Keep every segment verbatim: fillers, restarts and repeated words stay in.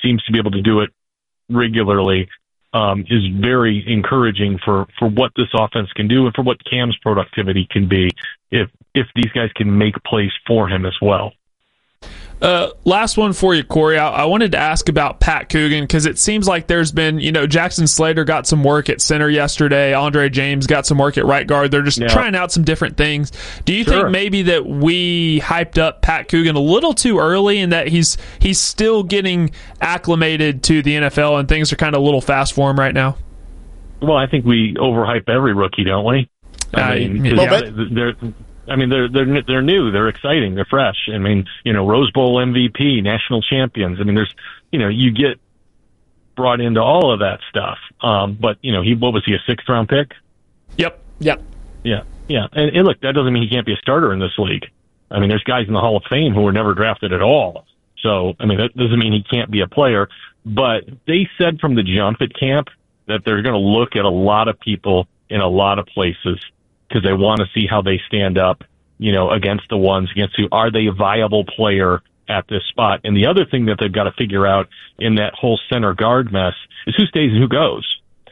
seems to be able to do it regularly, um, is very encouraging for, for what this offense can do and for what Cam's productivity can be if if these guys can make plays for him as well. Uh, last one for you, Corey. I, I wanted to ask about Pat Coogan because it seems like there's been, you know, Jackson Slater got some work at center yesterday. Andre James got some work at right guard. They're just yeah. trying out some different things. Do you sure. think maybe that we hyped up Pat Coogan a little too early and that he's he's still getting acclimated to the N F L and things are kind of a little fast for him right now? Well, I think we overhype every rookie, don't we? I mean, uh, yeah. they're. I mean, they're they're they're new, they're exciting, they're fresh. I mean, you know, Rose Bowl M V P, national champions. I mean, there's, you know, you get brought into all of that stuff. Um, but you know, he what was he a sixth round pick? Yep, yep, yeah, yeah. And, and look, that doesn't mean he can't be a starter in this league. I mean, there's guys in the Hall of Fame who were never drafted at all. So, I mean, that doesn't mean he can't be a player. But they said from the jump at camp that they're going to look at a lot of people in a lot of places, because they want to see how they stand up, you know, against the ones, against who are they a viable player at this spot. And the other thing that they've got to figure out in that whole center guard mess is who stays and who goes.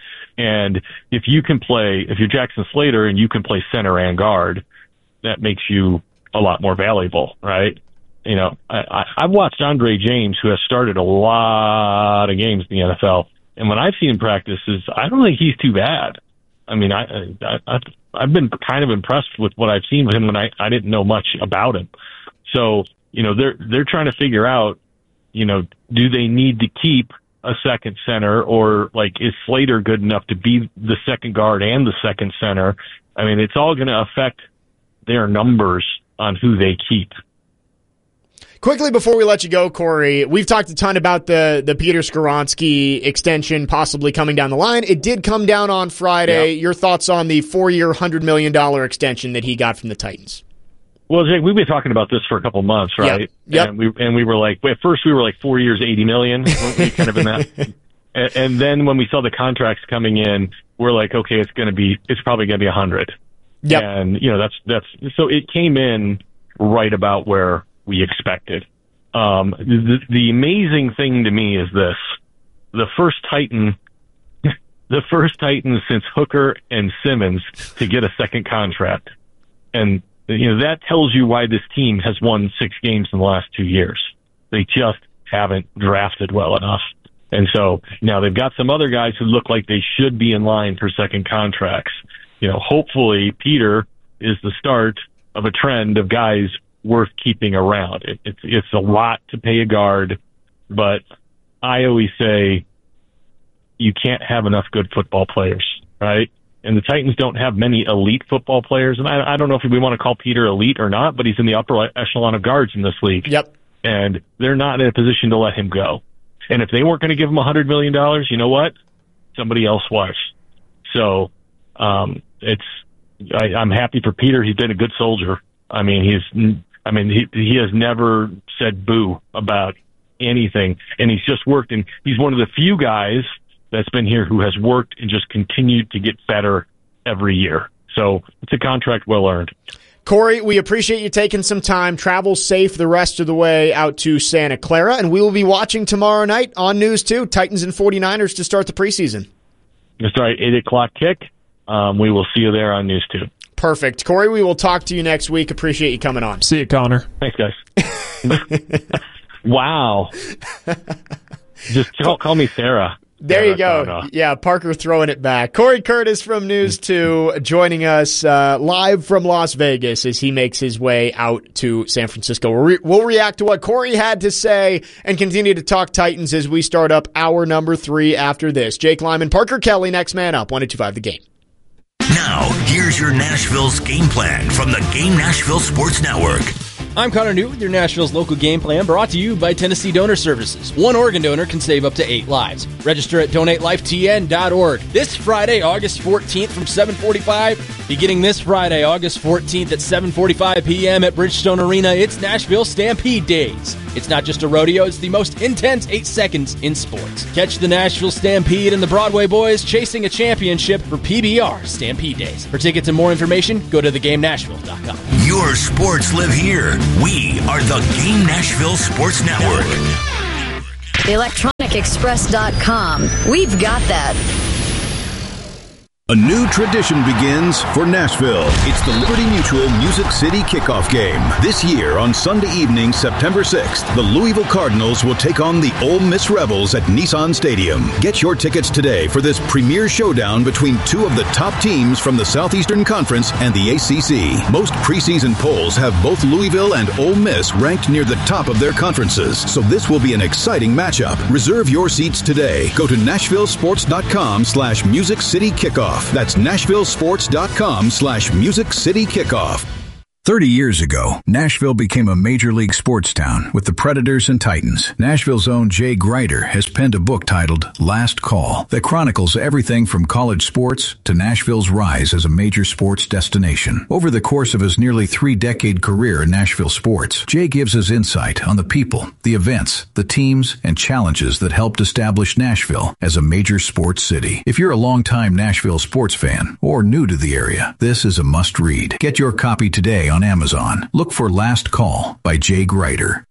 And if you can play, if you're Jackson Slater and you can play center and guard, that makes you a lot more valuable, right? You know, I, I, I've watched Andre James, who has started a lot of games in the N F L, and when I've seen him practice, is I don't think he's too bad. I mean, I, I, I I've been kind of impressed with what I've seen with him when I, I didn't know much about him. So, you know, they're they're trying to figure out, you know, do they need to keep a second center, or like is Slater good enough to be the second guard and the second center? I mean, it's all going to affect their numbers on who they keep. Quickly before we let you go, Corey, we've talked a ton about the, the Peter Skoronski extension possibly coming down the line. It did come down on Friday. Yep. Your thoughts on the four-year, one hundred million dollars extension that he got from the Titans? Well, Jake, we've been talking about this for a couple of months, right? Yep. Yep. And we and we were like, at first we were like four years, eighty million dollars. We kind of in that. and, and then when we saw the contracts coming in, we're like, okay, it's going to be, it's probably going to be one hundred. Yep. And, you know, that's, that's, so it came in right about where we expected. Um, the, the amazing thing to me is this: the first Titan, the first Titan since Hooker and Simmons to get a second contract, and you know that tells you why this team has won six games in the last two years. They just haven't drafted well enough, and so now they've got some other guys who look like they should be in line for second contracts. You know, hopefully Peter is the start of a trend of guys worth keeping around. It, it's it's a lot to pay a guard, but I always say you can't have enough good football players, right? And the Titans don't have many elite football players, and I, I don't know if we want to call Peter elite or not, but he's in the upper echelon of guards in this league. Yep. And they're not in a position to let him go. And if they weren't going to give him one hundred million dollars, you know what? Somebody else was. So um, it's I, I'm happy for Peter. He's been a good soldier. I mean, he's I mean, he he has never said boo about anything, and he's just worked, and he's one of the few guys that's been here who has worked and just continued to get better every year. So it's a contract well earned. Corey, we appreciate you taking some time. Travel safe the rest of the way out to Santa Clara, and we will be watching tomorrow night on News two, Titans and forty-niners to start the preseason. That's right, eight o'clock kick. Um, we will see you there on News two. Perfect. Corey, we will talk to you next week. Appreciate you coming on. See you, Connor. Thanks, guys. Wow. Just call, call me Sarah. There Sarah, you go. Sarah. Yeah, Parker throwing it back. Corey Curtis from News two joining us uh, live from Las Vegas as he makes his way out to San Francisco. We'll, re- we'll react to what Corey had to say and continue to talk Titans as we start up hour number three after this. Jake Lyman, Parker Kelly, next man up, one oh two five The Game. Now, here's your Nashville's game plan from the Game Nashville Sports Network. I'm Connor Newt with your Nashville's local game plan, brought to you by Tennessee Donor Services. One organ donor can save up to eight lives. Register at donate life t n dot org. This Friday, August fourteenth from seven forty-five. Beginning this Friday, August fourteenth at seven forty-five p.m. at Bridgestone Arena, it's Nashville Stampede Days. It's not just a rodeo, it's the most intense eight seconds in sports. Catch the Nashville Stampede and the Broadway Boys chasing a championship for P B R Stampede Days. For tickets and more information, go to the game nashville dot com. Your sports live here. We are the Game Nashville Sports Network. The electronic music express dot com. We've got that. A new tradition begins for Nashville. It's the Liberty Mutual Music City Kickoff Game. This year on Sunday evening, September sixth, the Louisville Cardinals will take on the Ole Miss Rebels at Nissan Stadium. Get your tickets today for this premier showdown between two of the top teams from the Southeastern Conference and the A C C. Most preseason polls have both Louisville and Ole Miss ranked near the top of their conferences, so this will be an exciting matchup. Reserve your seats today. Go to nashville sports dot com slash music city kickoff. That's nashville sports dot com slash music city kickoff. Thirty years ago, Nashville became a major league sports town with the Predators and Titans. Nashville's own Jay Greider has penned a book titled Last Call that chronicles everything from college sports to Nashville's rise as a major sports destination. Over the course of his nearly three-decade career in Nashville sports, Jay gives us insight on the people, the events, the teams, and challenges that helped establish Nashville as a major sports city. If you're a longtime Nashville sports fan or new to the area, this is a must-read. Get your copy today on Amazon. Look for Last Call by Jay Greider.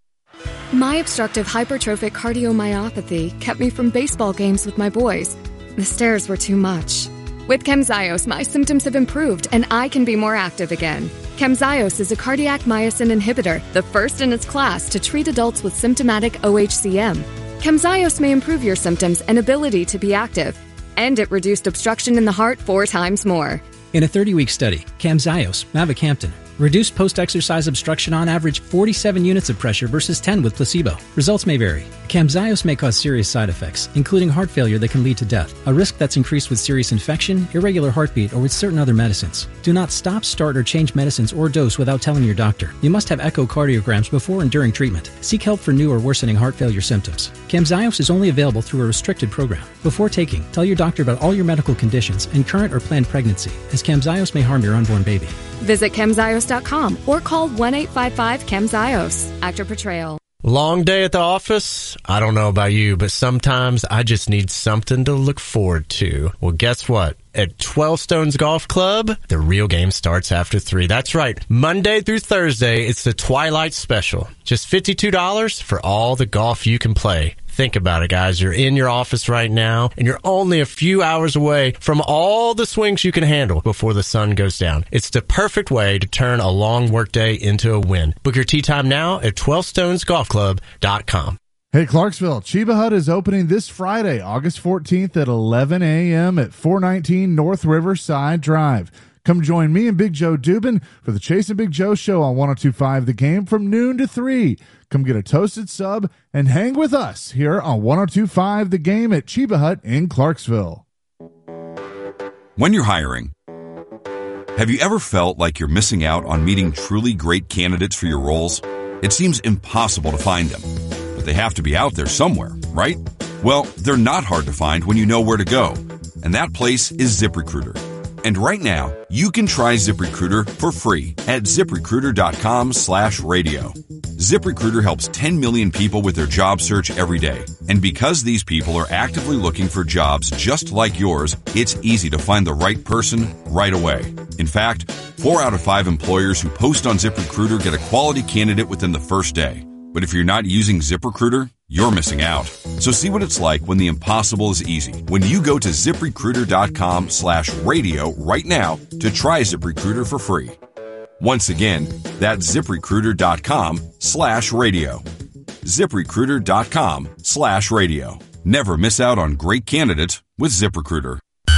My obstructive hypertrophic cardiomyopathy kept me from baseball games with my boys. The stairs were too much. With Camzyos, my symptoms have improved and I can be more active again. Camzyos is a cardiac myosin inhibitor, the first in its class to treat adults with symptomatic O H C M. Camzyos may improve your symptoms and ability to be active, and it reduced obstruction in the heart four times more. In a thirty-week study, Camzyos, mavacamten, reduced post-exercise obstruction on average forty-seven units of pressure versus ten with placebo. Results may vary. Camzyos may cause serious side effects, including heart failure that can lead to death, a risk that's increased with serious infection, irregular heartbeat, or with certain other medicines. Do not stop, start, or change medicines or dose without telling your doctor. You must have echocardiograms before and during treatment. Seek help for new or worsening heart failure symptoms. Camzyos is only available through a restricted program. Before taking, tell your doctor about all your medical conditions and current or planned pregnancy, as Camzyos may harm your unborn baby. Visit camzyos dot com or call one eight five five camzyos. Actor portrayal. Long day at the office? I don't know about you, but sometimes I just need something to look forward to. Well, guess what? At twelve Stones Golf Club, the real game starts after three. That's right. Monday through Thursday, it's the Twilight Special. Just fifty-two dollars for all the golf you can play. Think about it, guys. You're in your office right now, and you're only a few hours away from all the swings you can handle before the sun goes down. It's the perfect way to turn a long workday into a win. Book your tee time now at twelve stones golf club dot com. Hey, Clarksville, Chiba Hut is opening this Friday, August fourteenth at eleven a.m. at four nineteen North Riverside Drive. Come join me and Big Joe Dubin for the Chase and Big Joe Show on one oh two point five The Game from noon to three. Come get a toasted sub and hang with us here on one oh two point five The Game at Chiba Hut in Clarksville. When you're hiring, have you ever felt like you're missing out on meeting truly great candidates for your roles? It seems impossible to find them, but they have to be out there somewhere, right? Well, they're not hard to find when you know where to go, and that place is ZipRecruiter. And right now, you can try ZipRecruiter for free at ZipRecruiter.com slash radio. ZipRecruiter helps ten million people with their job search every day. And because these people are actively looking for jobs just like yours, it's easy to find the right person right away. In fact, four out of five employers who post on ZipRecruiter get a quality candidate within the first day. But if you're not using ZipRecruiter, you're missing out. So see what it's like when the impossible is easy. When you go to ZipRecruiter.com slash radio right now to try ZipRecruiter for free. Once again, that's ZipRecruiter.com slash radio. ZipRecruiter.com slash radio. Never miss out on great candidates with ZipRecruiter.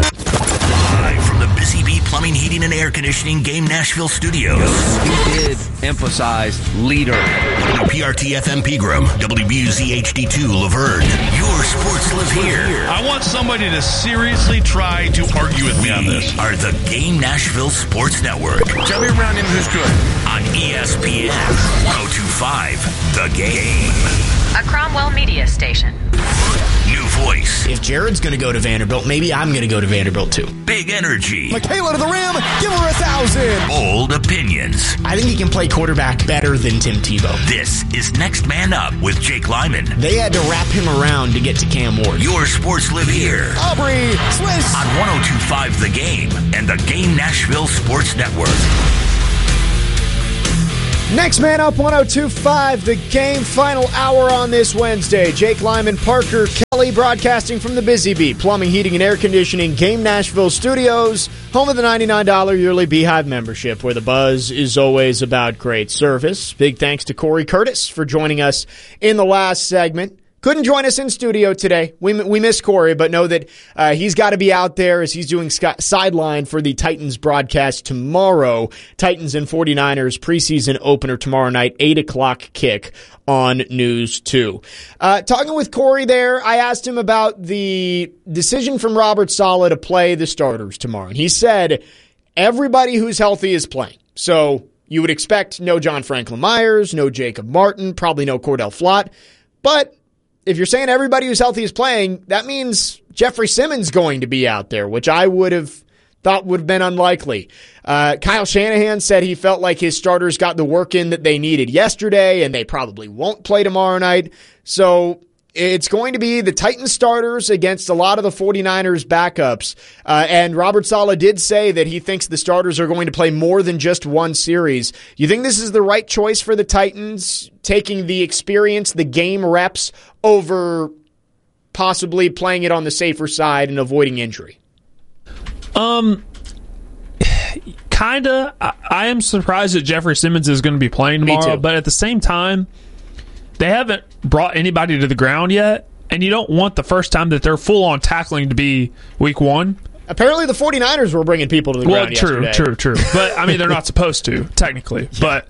Live from the Busy Bee Plumbing, Heating, and Air Conditioning Game Nashville Studios. We did emphasize leader. W P R T F M Pegram, W B U Z H D two Laverne. Your sports live here. I want somebody to seriously try to argue with me on this. Are the Game Nashville Sports Network. Tell me around him who's good. On E S P N one oh two point five, The Game. A Cromwell media station. New voice. If Jared's going to go to Vanderbilt, maybe I'm going to go to Vanderbilt too. Big energy. Michaela to the rim. Give her a thousand. Bold opinions. I think he can play quarterback better than Tim Tebow. This is Next Man Up with Jake Lyman. They had to wrap him around to get to Cam Ward. Your sports live here. Aubrey Swiss. On one oh two point five The Game and the Game Nashville Sports Network. Next man up, one oh two point five, the game, final hour on this Wednesday. Jake Lyman, Parker Kelly, broadcasting from the Busy Bee Plumbing, Heating, and Air Conditioning Game Nashville Studios, home of the ninety-nine dollars yearly Beehive membership, where the buzz is always about great service. Big thanks to Corey Curtis for joining us in the last segment. Couldn't join us in studio today. We we miss Corey, but know that uh, he's got to be out there as he's doing sc- sideline for the Titans broadcast tomorrow. Titans and forty-niners preseason opener tomorrow night, eight o'clock kick on News two. Uh, talking with Corey there, I asked him about the decision from Robert Saleh to play the starters tomorrow. And he said everybody who's healthy is playing. So you would expect no John Franklin Myers, no Jacob Martin, probably no Cordell Flott. But if you're saying everybody who's healthy is playing, that means Jeffrey Simmons going to be out there, which I would have thought would have been unlikely. Uh, Kyle Shanahan said he felt like his starters got the work in that they needed yesterday, and they probably won't play tomorrow night. So it's going to be the Titans starters against a lot of the forty-niners backups. Uh, and Robert Saleh did say that he thinks the starters are going to play more than just one series. You think this is the right choice for the Titans, taking the experience, the game reps, over possibly playing it on the safer side and avoiding injury? Um, kinda. I, I am surprised that Jeffrey Simmons is going to be playing tomorrow, but at the same time, they haven't brought anybody to the ground yet, and you don't want the first time that they're full-on tackling to be week one. Apparently the forty-niners were bringing people to the well, ground true, yesterday. True, true, true. But, I mean, they're not supposed to, technically. But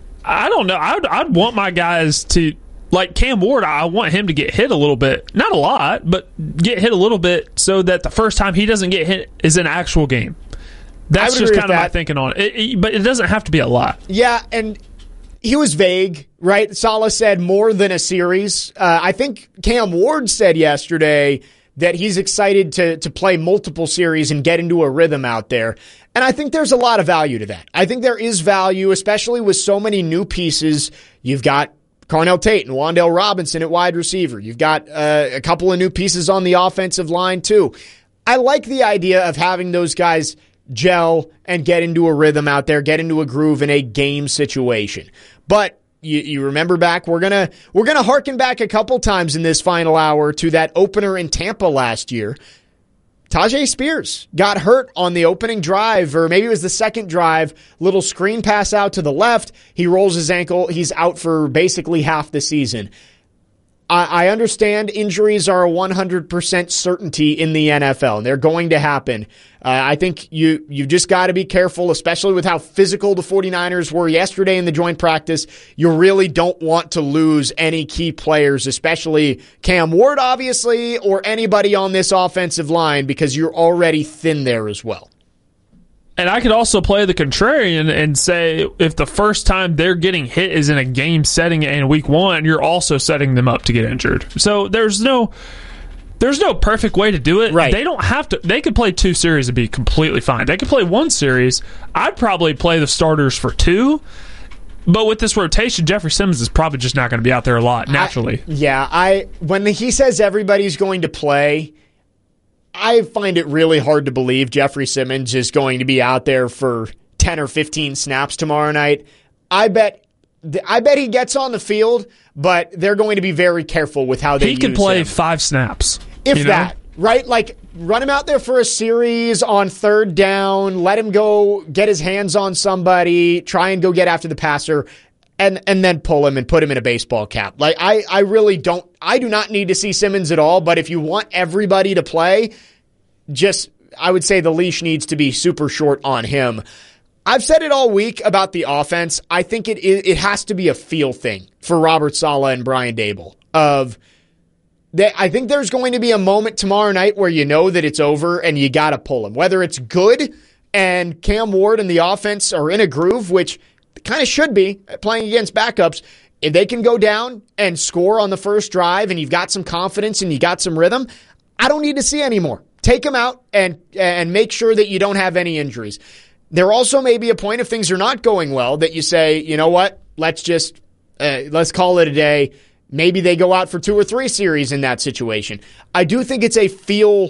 I don't know. I'd, I'd want my guys to, like Cam Ward, I want him to get hit a little bit. Not a lot, but get hit a little bit so that the first time he doesn't get hit is an actual game. That's just kind of my thinking on it. It, it. But it doesn't have to be a lot. Yeah, and he was vague, right? Saleh said more than a series. Uh, I think Cam Ward said yesterday that he's excited to to play multiple series and get into a rhythm out there. And I think there's a lot of value to that. I think there is value, especially with so many new pieces. You've got Carnell Tate and Wan'Dale Robinson at wide receiver. You've got uh, a couple of new pieces on the offensive line too. I like the idea of having those guys gel and get into a rhythm out there, get into a groove in a game situation. But you, you remember back, we're gonna we're gonna harken back a couple times in this final hour to that opener in Tampa last year. Tyjae Spears got hurt on the opening drive, or maybe it was the second drive. Little screen pass out to the left. He rolls his ankle. He's out for basically half the season. I, I understand injuries are a one hundred percent certainty in the N F L, and they're going to happen. Uh, I think you you just got to be careful, especially with how physical the forty-niners were yesterday in the joint practice. You really don't want to lose any key players, especially Cam Ward, obviously, or anybody on this offensive line, because you're already thin there as well. And I could also play the contrarian and say if the first time they're getting hit is in a game setting in week one, you're also setting them up to get injured. So there's no... There's no perfect way to do it. Right. They don't have to. They could play two series and be completely fine. They could play one series. I'd probably play the starters for two. But with this rotation, Jeffrey Simmons is probably just not going to be out there a lot naturally. I, yeah, I when he says everybody's going to play, I find it really hard to believe Jeffrey Simmons is going to be out there for ten or fifteen snaps tomorrow night. I bet I bet he gets on the field, but they're going to be very careful with how they use him. He could play five snaps. If you know? that, right? Like, run him out there for a series on third down, let him go get his hands on somebody, try and go get after the passer, and and then pull him and put him in a baseball cap. Like, I, I really don't, I do not need to see Simmons at all, but if you want everybody to play, just, I would say the leash needs to be super short on him. I've said it all week about the offense. I think it it has to be a feel thing for Robert Saleh and Brian Daboll of, They, I think there's going to be a moment tomorrow night where you know that it's over and you got to pull him. Whether it's good and Cam Ward and the offense are in a groove, which kind of should be playing against backups, if they can go down and score on the first drive and you've got some confidence and you got some rhythm, I don't need to see any more. Take them out and and make sure that you don't have any injuries. There also may be a point if things are not going well that you say, you know what, let's just, uh, let's call it a day. Maybe they go out for two or three series in that situation. I do think it's a feel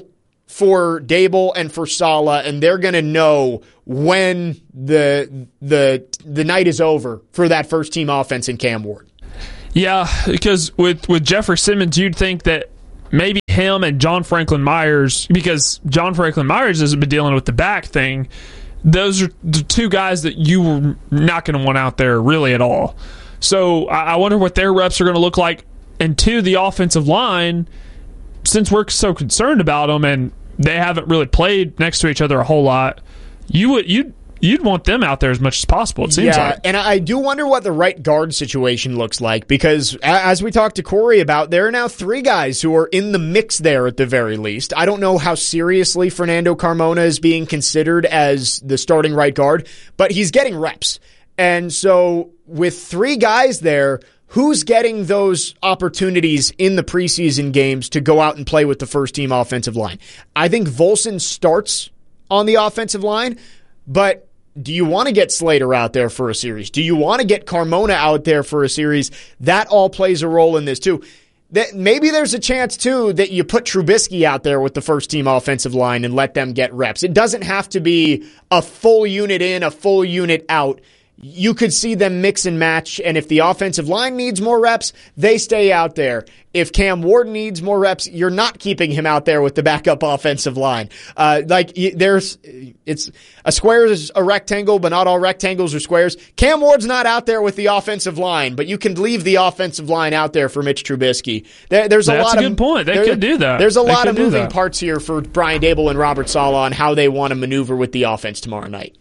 for Dable and for Saleh, and they're going to know when the the the night is over for that first team offense in Cam Ward. Yeah, because with, with Jeffrey Simmons, you'd think that maybe him and John Franklin Myers, because John Franklin Myers has been dealing with the back thing, those are the two guys that you were not going to want out there really at all. So I wonder what their reps are going to look like. And two, the offensive line, since we're so concerned about them and they haven't really played next to each other a whole lot, you would you'd you'd want them out there as much as possible, it seems yeah, like. And I do wonder what the right guard situation looks like, because as we talked to Corey about, there are now three guys who are in the mix there at the very least. I don't know how seriously Fernando Carmona is being considered as the starting right guard, but he's getting reps. And so with three guys there, who's getting those opportunities in the preseason games to go out and play with the first team offensive line? I think Volson starts on the offensive line, but do you want to get Slater out there for a series? Do you want to get Carmona out there for a series? That all plays a role in this too. That maybe there's a chance too that you put Trubisky out there with the first team offensive line and let them get reps. It doesn't have to be a full unit in, a full unit out. You could see them mix and match, and if the offensive line needs more reps, they stay out there. If Cam Ward needs more reps, you're not keeping him out there with the backup offensive line. Uh, like there's, it's a square is a rectangle, but not all rectangles are squares. Cam Ward's not out there with the offensive line, but you can leave the offensive line out there for Mitch Trubisky. There, there's a That's lot a good of point. They there, could do that. There's a They lot of could do moving that. parts here for Brian Dable and Robert Saleh on how they want to maneuver with the offense tomorrow night.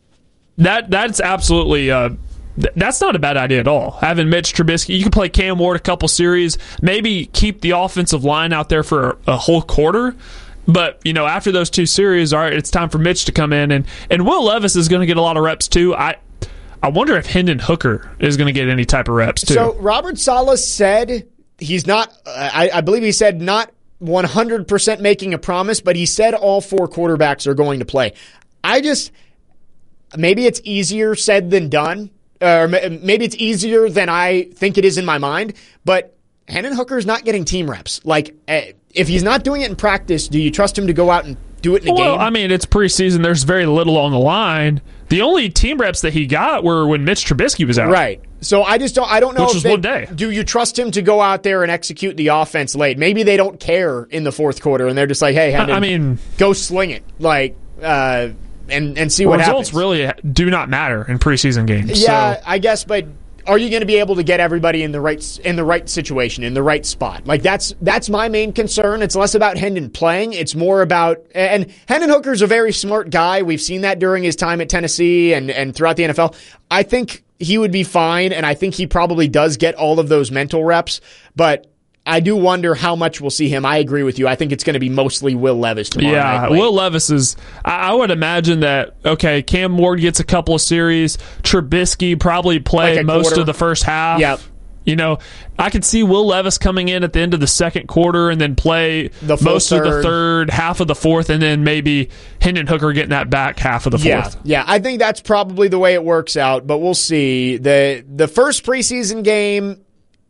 That that's absolutely uh, th- that's not a bad idea at all. Having Mitch Trubisky, you can play Cam Ward a couple series, maybe keep the offensive line out there for a, a whole quarter. But you know, after those two series, all right, it's time for Mitch to come in, and and Will Levis is going to get a lot of reps too. I I wonder if Hendon Hooker is going to get any type of reps too. So Robert Saleh said he's not. I, I believe he said not one hundred percent making a promise, but he said all four quarterbacks are going to play. I just. Maybe it's easier said than done, or maybe it's easier than I think it is in my mind, but Hendon Hooker is not getting team reps. Like, if he's not doing it in practice, do you trust him to go out and do it in a well, game? I mean, it's preseason. There's very little on the line. The only team reps that he got were when Mitch Trubisky was out. Right. So I just don't I don't know Which if was they, one day. Do you trust him to go out there and execute the offense late? Maybe they don't care in the fourth quarter and they're just like, hey, Hendon, I mean, go sling it. Like, uh, and, and see what results happens. really do not matter in preseason games. Yeah, so. I guess, but are you going to be able to get everybody in the right in the right situation, in the right spot? Like that's that's my main concern. It's less about Hendon playing. It's more about and Hendon Hooker's a very smart guy. We've seen that during his time at Tennessee and, and throughout the N F L. I think he would be fine, and I think he probably does get all of those mental reps, but I do wonder how much we'll see him. I agree with you. I think it's going to be mostly Will Levis tomorrow yeah, night. Yeah, Will Levis is, I would imagine that, okay, Cam Ward gets a couple of series. Trubisky probably played Like most quarter. of the first half. Yep. You know, I could see Will Levis coming in at the end of the second quarter and then play The full most of the third. third, half of the fourth, and then maybe Hendon Hooker getting that back half of the Yeah, fourth. yeah. I think that's probably the way it works out, but we'll see. The the first preseason game,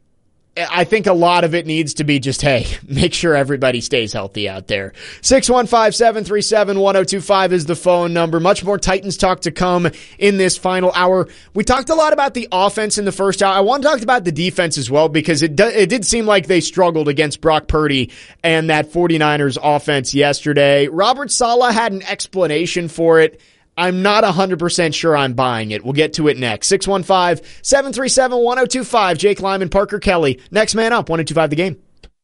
I think a lot of it needs to be just, hey, make sure everybody stays healthy out there. six one five, seven three seven, one oh two five is the phone number. Much more Titans talk to come in this final hour. We talked a lot about the offense in the first hour. I want to talk about the defense as well because it, do, it did seem like they struggled against Brock Purdy and that 49ers offense yesterday. Robert Saleh had an explanation for it. I'm not one hundred percent sure I'm buying it. We'll get to it next. six one five, seven three seven, one oh two five. Jake Lyman, Parker Kelly. Next man up, one oh two five The Game.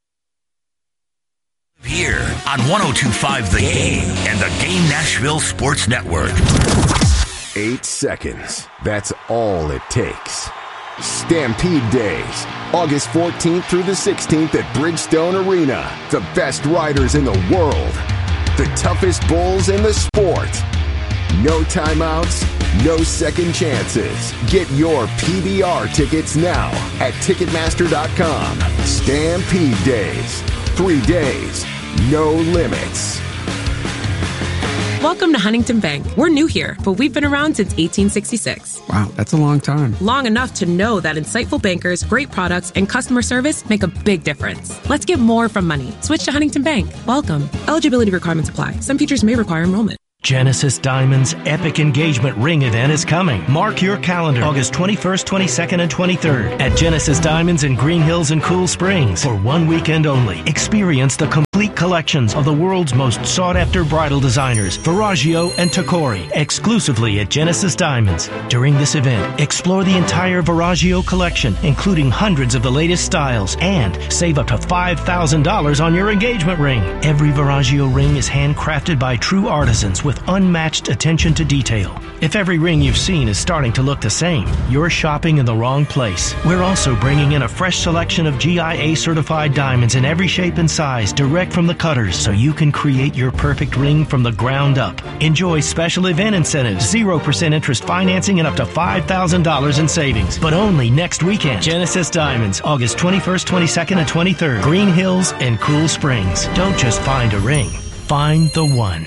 Here on one oh two point five The Game and the Game Nashville Sports Network. Eight seconds. That's all it takes. Stampede Days, August fourteenth through the sixteenth at Bridgestone Arena. The best riders in the world. The toughest bulls in the sport. No timeouts, no second chances. Get your P B R tickets now at Ticketmaster dot com. Stampede Days. Three days, no limits. Welcome to Huntington Bank. We're new here, but we've been around since eighteen sixty-six. Wow, that's a long time. Long enough to know that insightful bankers, great products, and customer service make a big difference. Let's get more from money. Switch to Huntington Bank. Welcome. Eligibility requirements apply. Some features may require enrollment. Genesis Diamonds Epic Engagement Ring event is coming. Mark your calendar. August twenty-first, twenty-second, and twenty-third at Genesis Diamonds in Green Hills and Cool Springs for one weekend only. Experience the complete collections of the world's most sought-after bridal designers, Verragio and Tacori, exclusively at Genesis Diamonds. During this event, explore the entire Verragio collection, including hundreds of the latest styles, and save up to five thousand dollars on your engagement ring. Every Verragio ring is handcrafted by true artisans with unmatched attention to detail. If every ring you've seen is starting to look the same, you're shopping in the wrong place. We're also bringing in a fresh selection of G I A certified diamonds in every shape and size, direct from the cutters, so you can create your perfect ring from the ground up. Enjoy special event incentives, zero percent interest financing, and up to five thousand dollars in savings. But only next weekend. Genesis Diamonds, August twenty-first, twenty-second, and twenty-third. Green Hills and Cool Springs. Don't just find a ring. Find the one.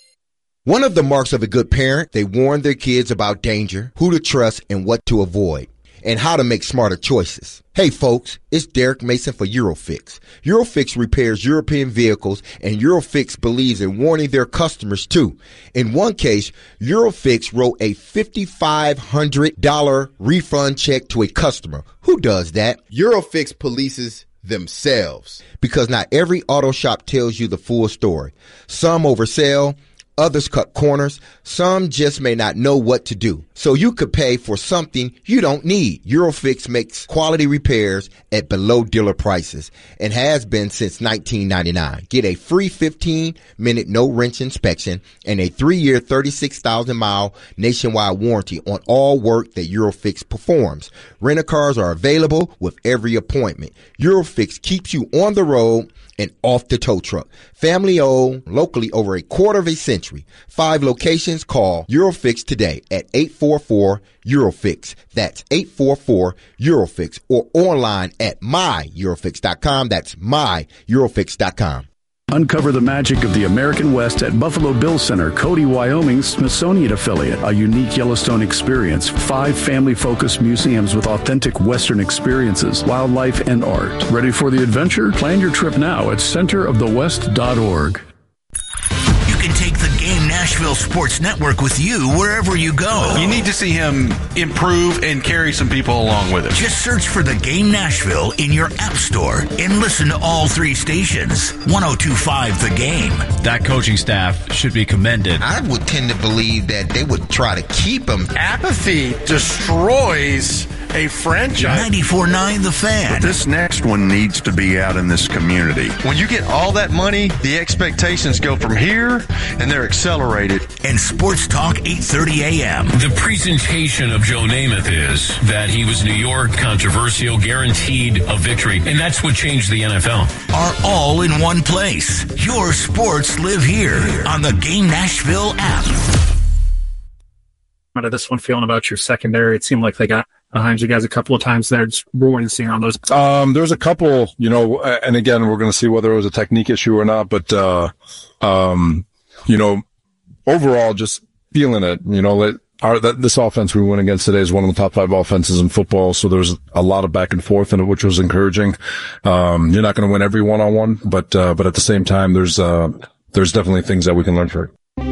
One of the marks of a good parent, they warn their kids about danger, who to trust, and what to avoid, and how to make smarter choices. Hey folks, it's Derek Mason for Eurofix. Eurofix repairs European vehicles, and Eurofix believes in warning their customers too. In one case, Eurofix wrote a five thousand five hundred dollars refund check to a customer. Who does that? Eurofix polices themselves. Because not every auto shop tells you the full story. Some oversell. Others cut corners. Some just may not know what to do. So you could pay for something you don't need. Eurofix makes quality repairs at below dealer prices and has been since nineteen ninety-nine. Get a free fifteen minute no wrench inspection and a three year thirty-six thousand mile nationwide warranty on all work that Eurofix performs. Rent-a-cars are available with every appointment. Eurofix keeps you on the road and off the tow truck. Family owned, locally over a quarter of a century. Five locations. Call Eurofix today at eight four four Eurofix. That's eight four four Eurofix, or online at my eurofix dot com. That's my eurofix dot com. Uncover the magic of the American West at Buffalo Bill Center, Cody, Wyoming's Smithsonian affiliate. A unique Yellowstone experience. Five family-focused museums with authentic Western experiences, wildlife, and art. Ready for the adventure? Plan your trip now at center of the west dot org. You can take the Game Nashville Sports Network with you wherever you go. You need to see him improve and carry some people along with him. Just search for the Game Nashville in your app store and listen to all three stations. one oh two point five The Game. That coaching staff should be commended. I would tend to believe that they would try to keep him. Apathy destroys a franchise. ninety-four point nine The Fan. But this next one needs to be out in this community. When you get all that money, the expectations go from here, and they're accelerated. And Sports Talk eight thirty a.m. The presentation of Joe Namath is that he was New York, controversial, guaranteed a victory, and that's what changed the N F L. Are all in one place. Your sports live here on the Game Nashville app. Out of this one, feeling about your secondary, it seemed like they got behind you guys a couple of times there. Just roaring seeing on those. Um, there's a couple, you know, and again, we're going to see whether it was a technique issue or not, but, uh, um, you know, overall, just feeling it, you know, that our, that this offense we went against today is one of the top five offenses in football. So there's a lot of back and forth in it, which was encouraging. Um, you're not going to win every one on one, but, uh, but at the same time, there's, uh, there's definitely things that we can learn from it.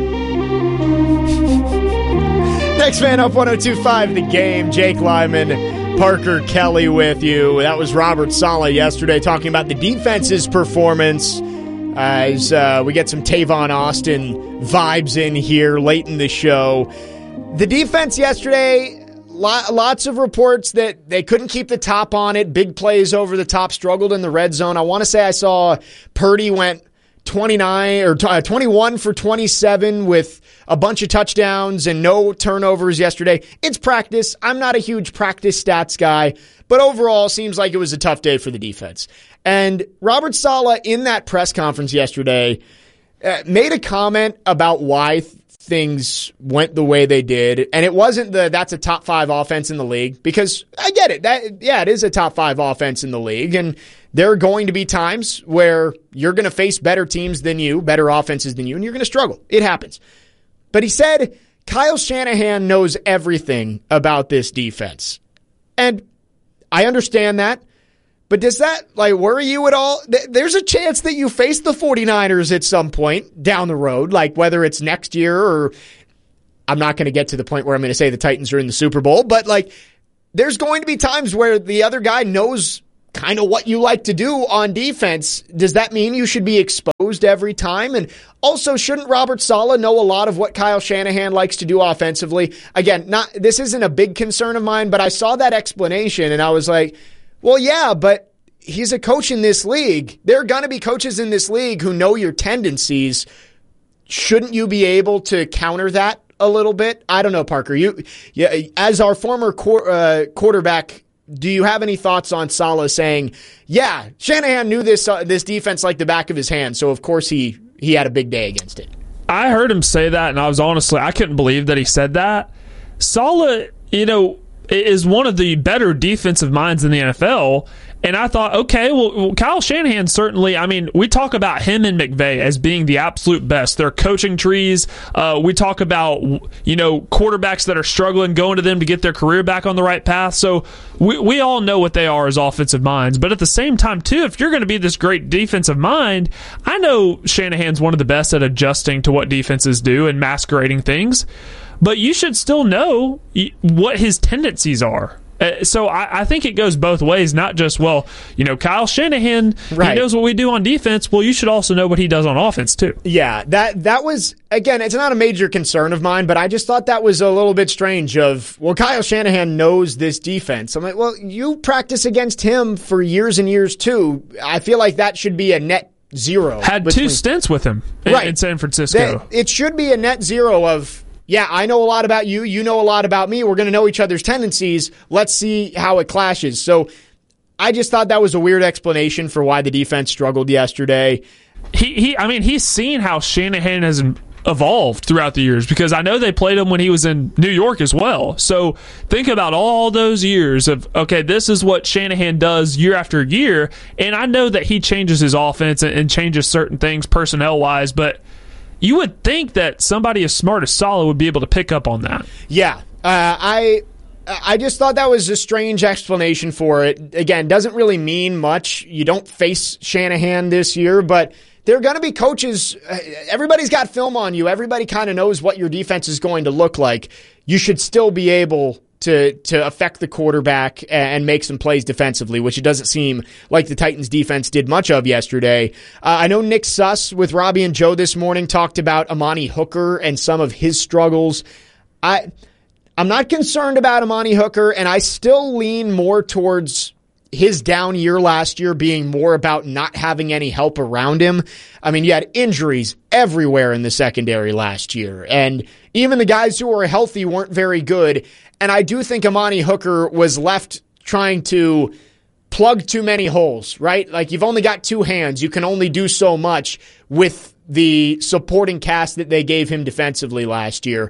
Next man up, one oh two point five The Game. Jake Lyman, Parker Kelly with you. That was Robert Saleh yesterday talking about the defense's performance as uh, we get some Tavon Austin vibes in here late in the show. The defense yesterday, lots of reports that they couldn't keep the top on it. Big plays over the top, struggled in the red zone. I want to say I saw Purdy went twenty-nine or twenty-one for twenty-seven with a bunch of touchdowns and no turnovers yesterday. It's practice. I'm not a huge practice stats guy, but overall seems like it was a tough day for the defense. And Robert Saleh in that press conference yesterday uh, made a comment about why th- things went the way they did. And it wasn't the that's a top five offense in the league, because I get it. That yeah, it is a top five offense in the league. And there are going to be times where you're going to face better teams than you, better offenses than you, and you're going to struggle. It happens. But he said Kyle Shanahan knows everything about this defense. And I understand that. But does that like worry you at all? There's a chance that you face the 49ers at some point down the road, like whether it's next year or I'm not going to get to the point where I'm going to say the Titans are in the Super Bowl, but like there's going to be times where the other guy knows kind of what you like to do on defense. Does that mean you should be exposed every time? And also, shouldn't Robert Saleh know a lot of what Kyle Shanahan likes to do offensively? Again, not this isn't a big concern of mine, but I saw that explanation and I was like, well, yeah, but he's a coach in this league. There are going to be coaches in this league who know your tendencies. Shouldn't you be able to counter that a little bit? I don't know, Parker. You, yeah, as our former qu- uh, quarterback, do you have any thoughts on Saleh saying, yeah, Shanahan knew this uh, this defense like the back of his hand, so of course he, he had a big day against it? I heard him say that, and I was honestly, I couldn't believe that he said that. Saleh, you know, is one of the better defensive minds in the N F L. And I thought, okay, well, well, Kyle Shanahan certainly, I mean, we talk about him and McVay as being the absolute best. They're coaching trees. Uh, we talk about, you know, quarterbacks that are struggling, going to them to get their career back on the right path. So we, we all know what they are as offensive minds. But at the same time, too, if you're going to be this great defensive mind, I know Shanahan's one of the best at adjusting to what defenses do and masquerading things. But you should still know what his tendencies are. Uh, so I, I think it goes both ways, not just, well, you know, Kyle Shanahan, right. He knows what we do on defense. Well, you should also know what he does on offense, too. Yeah, that that was, again, it's not a major concern of mine, but I just thought that was a little bit strange of, well, Kyle Shanahan knows this defense. I'm like, well, you practice against him for years and years, too. I feel like that should be a net zero. Had between, two stints with him in, right. in San Francisco. That, it should be a net zero of, yeah, I know a lot about you. You know a lot about me. We're going to know each other's tendencies. Let's see how it clashes. So I just thought that was a weird explanation for why the defense struggled yesterday. He, he, I mean, he's seen how Shanahan has evolved throughout the years because I know they played him when he was in New York as well. So think about all those years of, okay, this is what Shanahan does year after year. And I know that he changes his offense and, and changes certain things personnel-wise, but you would think that somebody as smart as Saleh would be able to pick up on that. Yeah. Uh, I I just thought that was a strange explanation for it. Again, doesn't really mean much. You don't face Shanahan this year, but there are going to be coaches. Everybody's got film on you. Everybody kind of knows what your defense is going to look like. You should still be able to to affect the quarterback and make some plays defensively, which it doesn't seem like the Titans defense did much of yesterday. Uh, I know Nick Suss with Robbie and Joe this morning talked about Amani Hooker and some of his struggles. I, I'm not concerned about Amani Hooker, and I still lean more towards his down year last year being more about not having any help around him. I mean, you had injuries everywhere in the secondary last year, and even the guys who were healthy weren't very good. And I do think Amani Hooker was left trying to plug too many holes, right? Like, you've only got two hands. You can only do so much with the supporting cast that they gave him defensively last year.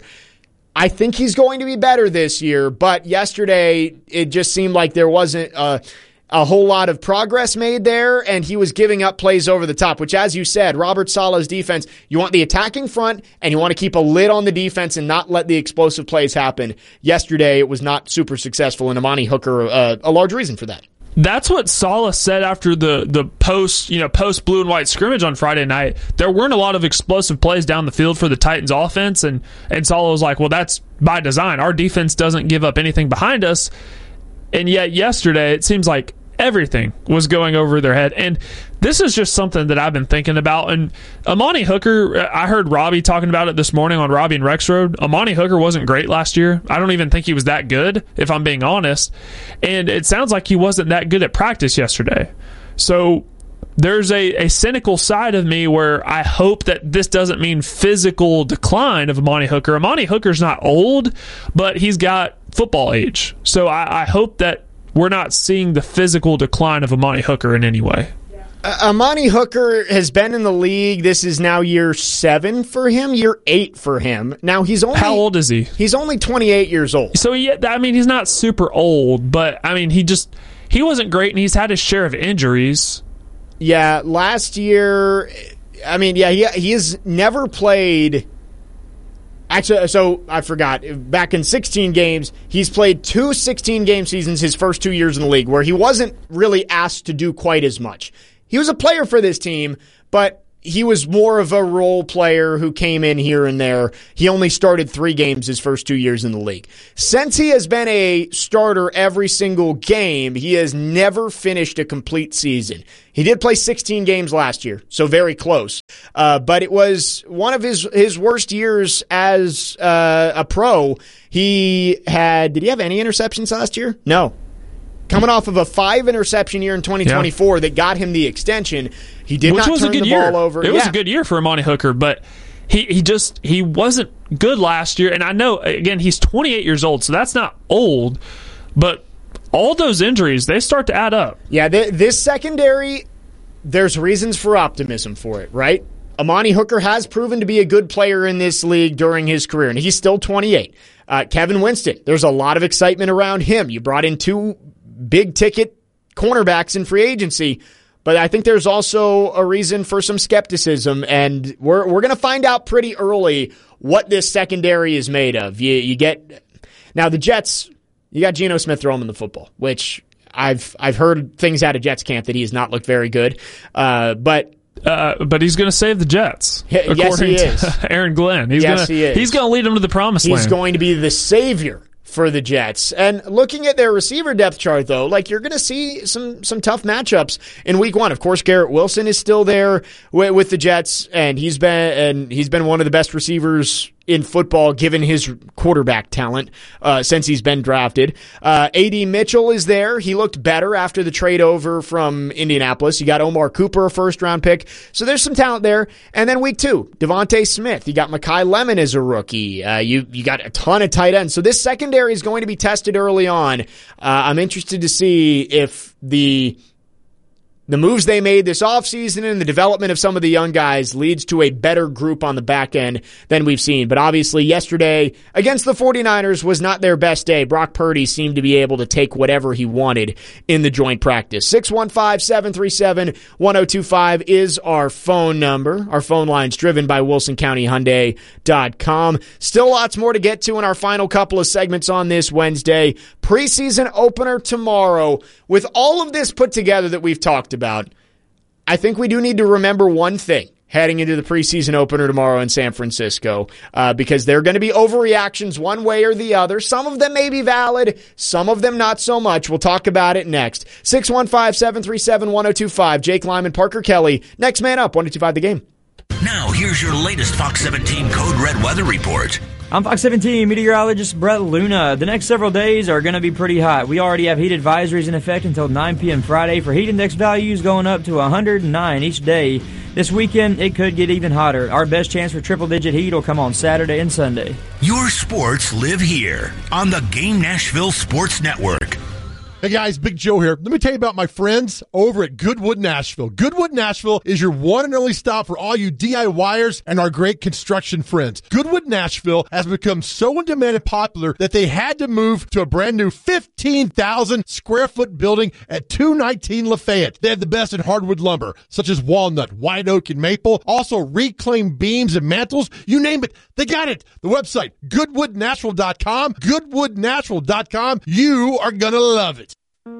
I think he's going to be better this year, but yesterday it just seemed like there wasn't a, a whole lot of progress made there, and he was giving up plays over the top, which, as you said, Robert Saleh's defense, you want the attacking front, and you want to keep a lid on the defense and not let the explosive plays happen. Yesterday, it was not super successful, and Amani Hooker, uh, a large reason for that. That's what Saleh said after the, the post, you know, post blue and white scrimmage on Friday night. There weren't a lot of explosive plays down the field for the Titans offense, and, and Saleh was like, well, that's by design. Our defense doesn't give up anything behind us. And yet yesterday, it seems like everything was going over their head. And this is just something that I've been thinking about. And Amani Hooker, I heard Robbie talking about it this morning on Robbie and Rexroad. Amani Hooker wasn't great last year. I don't even think he was that good, if I'm being honest. And it sounds like he wasn't that good at practice yesterday. So there's a, a cynical side of me where I hope that this doesn't mean physical decline of Amani Hooker. Amani Hooker's not old, but he's got football age. So I, I hope that we're not seeing the physical decline of Amani Hooker in any way. Uh, Amani Hooker has been in the league. This is now year seven for him, year eight for him. Now he's only how old is he? He's only twenty-eight years old. So he, I mean, he's not super old, but I mean, he just he wasn't great, and he's had his share of injuries. Yeah, last year, I mean, yeah, he he has never played. Actually, so I forgot. Back in sixteen games, he's played two sixteen-game seasons his first two years in the league where he wasn't really asked to do quite as much. He was a player for this team, but he was more of a role player who came in here and there. He only started three games his first two years in the league. Since he has been a starter every single game, he has never finished a complete season. He did play sixteen games last year, so very close. Uh, but it was one of his, his worst years as uh, a pro. He had, did he have any interceptions last year? No. Coming off of a five interception year in twenty twenty-four yeah. that got him the extension, he did Which not was turn a good the year. ball over. It yeah. was a good year for Amani Hooker, but he, he just he wasn't good last year. And I know, again, he's twenty-eight years old, so that's not old, but all those injuries, they start to add up. Yeah, th- this secondary, there's reasons for optimism for it, right? Amani Hooker has proven to be a good player in this league during his career, and he's still twenty-eight. Uh, Kevin Winston, there's a lot of excitement around him. You brought in two big-ticket cornerbacks in free agency, but I think there's also a reason for some skepticism, and we're we're going to find out pretty early what this secondary is made of. You, you get now the Jets. You got Geno Smith throwing them the football, which I've I've heard things out of Jets camp that he has not looked very good, uh, but. Uh, but he's going to save the Jets. H- yes, he is. To Aaron Glenn. He's yes, gonna, he is. He's going to lead them to the promised he's land. He's going to be the savior for the Jets. And looking at their receiver depth chart, though, like you're going to see some some tough matchups in week one. Of course, Garrett Wilson is still there with, with the Jets, and he's been and he's been one of the best receivers in football given his quarterback talent uh, since he's been drafted. Uh, A D Mitchell is there. He looked better after the trade over from Indianapolis. You got Omar Cooper, a first-round pick. So there's some talent there. And then week two, Devontae Smith. You got Mekhi Lemon as a rookie. Uh, you you got a ton of tight ends. So this secondary is going to be tested early on. Uh, I'm interested to see if the... The moves they made this offseason and the development of some of the young guys leads to a better group on the back end than we've seen. But obviously yesterday against the 49ers was not their best day. Brock Purdy seemed to be able to take whatever he wanted in the joint practice. six one five, seven three seven, one oh two five is our phone number. Our phone line's driven by Wilson County Hyundai dot com. Still lots more to get to in our final couple of segments on this Wednesday. Preseason opener tomorrow. With all of this put together that we've talked about, I think we do need to remember one thing heading into the preseason opener tomorrow in San Francisco, uh, because there are going to be overreactions one way or the other. Some of them may be valid, some of them not so much. We'll talk about it next. six one five, seven three seven, one oh two five. Jake Lyman, Parker Kelly. Next man up, one oh two five The Game. Now, here's your latest Fox seventeen Code Red weather report. I'm Fox seventeen meteorologist Brett Luna. The next several days are going to be pretty hot. We already have heat advisories in effect until nine p.m. Friday for heat index values going up to one hundred nine each day. This weekend, it could get even hotter. Our best chance for triple-digit heat will come on Saturday and Sunday. Your sports live here on the Game Nashville Sports Network. Hey guys, Big Joe here. Let me tell you about my friends over at Goodwood Nashville. Goodwood Nashville is your one and only stop for all you DIYers and our great construction friends. Goodwood Nashville has become so in demand and popular that they had to move to a brand new fifteen thousand square foot building at two nineteen Lafayette. They have the best in hardwood lumber, such as walnut, white oak, and maple. Also reclaimed beams and mantles. You name it, they got it. The website, goodwood nashville dot com. goodwood nashville dot com. You are going to love it.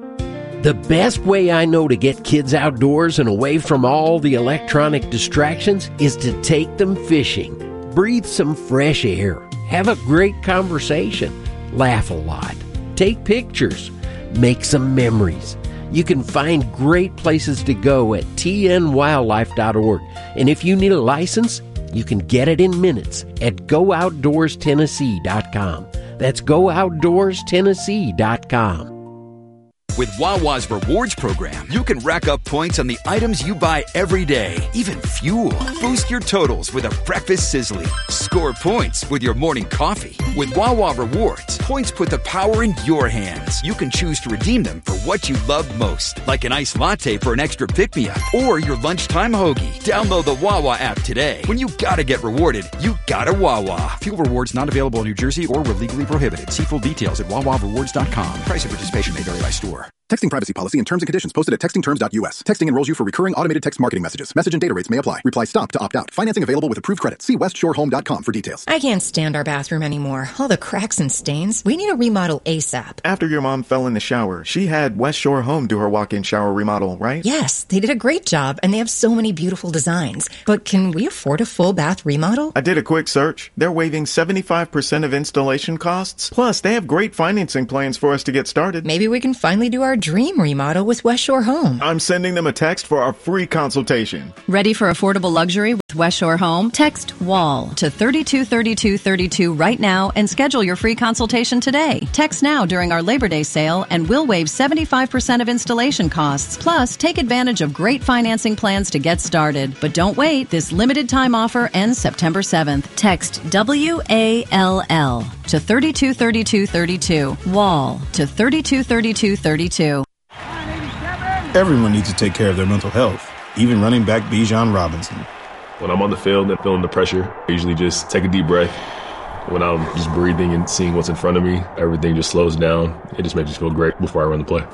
The best way I know to get kids outdoors and away from all the electronic distractions is to take them fishing. Breathe some fresh air. Have a great conversation. Laugh a lot. Take pictures. Make some memories. You can find great places to go at t n wildlife dot org. And if you need a license, you can get it in minutes at go outdoors tennessee dot com. That's go outdoors tennessee dot com. With Wawa's Rewards program, you can rack up points on the items you buy every day, even fuel. Boost your totals with a breakfast sizzling. Score points with your morning coffee. With Wawa Rewards, points put the power in your hands. You can choose to redeem them for what you love most, like an iced latte for an extra pick-me-up or your lunchtime hoagie. Download the Wawa app today. When you gotta get rewarded, you gotta Wawa. Fuel rewards not available in New Jersey or were legally prohibited. See full details at wawa rewards dot com. Price and participation may vary by store. Texting privacy policy and terms and conditions posted at texting terms dot U S. Texting enrolls you for recurring automated text marketing messages. Message and data rates may apply. Reply stop to opt out. Financing available with approved credit. See west shore home dot com for details. I can't stand our bathroom anymore. All the cracks and stains. We need a remodel ASAP. After your mom fell in the shower, she had West Shore Home do her walk-in shower remodel, right? Yes, they did a great job, and they have so many beautiful designs. But can we afford a full bath remodel? I did a quick search. They're waiving seventy-five percent of installation costs. Plus, they have great financing plans for us to get started. Maybe we can finally do our dream remodel with West Shore Home. I'm sending them a text for our free consultation. Ready for affordable luxury with West Shore Home? Text WALL to thirty-two thirty-two thirty-two right now and schedule your free consultation today. Text now during our Labor Day sale and we'll waive seventy-five percent of installation costs. Plus, take advantage of great financing plans to get started. But don't wait. This limited time offer ends September seventh. Text W A L L to thirty-two thirty-two thirty-two. WALL to thirty-two thirty-two thirty-two. Everyone needs to take care of their mental health, even running back Bijan Robinson. When I'm on the field and feeling the pressure, I usually just take a deep breath. When I'm just breathing and seeing what's in front of me, everything just slows down. It just makes me feel great before I run the play.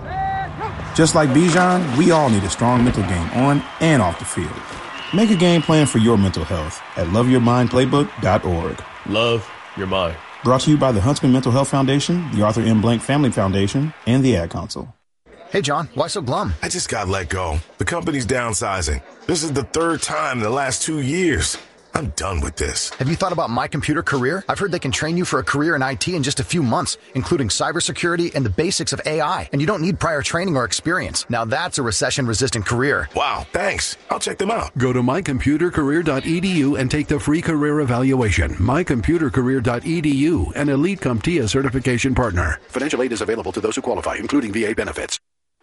Just like Bijan, we all need a strong mental game on and off the field. Make a game plan for your mental health at love your mind playbook dot org. Love your mind. Brought to you by the Huntsman Mental Health Foundation, the Arthur M. Blank Family Foundation, and the Ad Council. Hey, John, why so glum? I just got let go. The company's downsizing. This is the third time in the last two years. I'm done with this. Have you thought about My Computer Career? I've heard they can train you for a career in I T in just a few months, including cybersecurity and the basics of A I. And you don't need prior training or experience. Now that's a recession-resistant career. Wow, thanks. I'll check them out. Go to my computer career dot e d u and take the free career evaluation. my computer career dot e d u, an Elite CompTIA certification partner. Financial aid is available to those who qualify, including V A benefits.